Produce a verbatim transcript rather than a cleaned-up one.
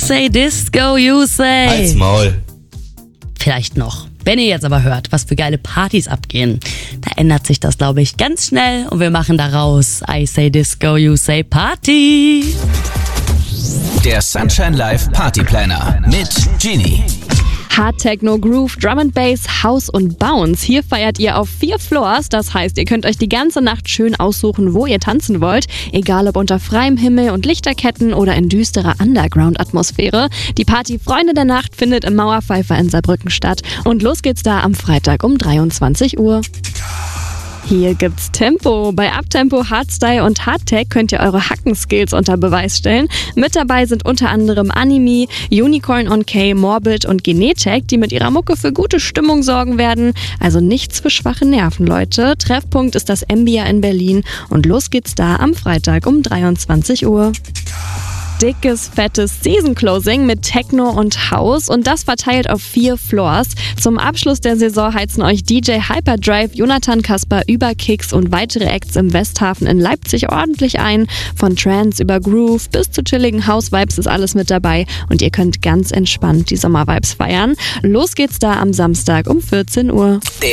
say disco, you say. Halt's Maul. Vielleicht noch. Wenn ihr jetzt aber hört, was für geile Partys abgehen, da ändert sich das, glaube ich, ganz schnell und wir machen daraus I say disco, you say party. Der Sunshine Live Party Planner mit Genie. Hard Techno, Groove, Drum and Bass, House und Bounce. Hier feiert ihr auf vier Floors. Das heißt, ihr könnt euch die ganze Nacht schön aussuchen, wo ihr tanzen wollt. Egal ob unter freiem Himmel und Lichterketten oder in düsterer Underground-Atmosphäre. Die Party Freunde der Nacht findet im Mauerpfeifer in Saarbrücken statt. Und los geht's da am Freitag um dreiundzwanzig Uhr. Hier gibt's Tempo. Bei Uptempo, Hardstyle und Hardtech könnt ihr eure Hackenskills unter Beweis stellen. Mit dabei sind unter anderem Anime, Unicorn on K, Morbid und Genetek, die mit ihrer Mucke für gute Stimmung sorgen werden. Also nichts für schwache Nerven, Leute. Treffpunkt ist das Embia in Berlin und los geht's da am Freitag um dreiundzwanzig Uhr. Dickes, fettes Season Closing mit Techno und House und das verteilt auf vier Floors. Zum Abschluss der Saison heizen euch D J Hyperdrive, Jonathan Kasper, Überkicks und weitere Acts im Westhafen in Leipzig ordentlich ein. Von Trance über Groove bis zu chilligen House-Vibes ist alles mit dabei und ihr könnt ganz entspannt die Sommer-Vibes feiern. Los geht's da am Samstag um vierzehn Uhr.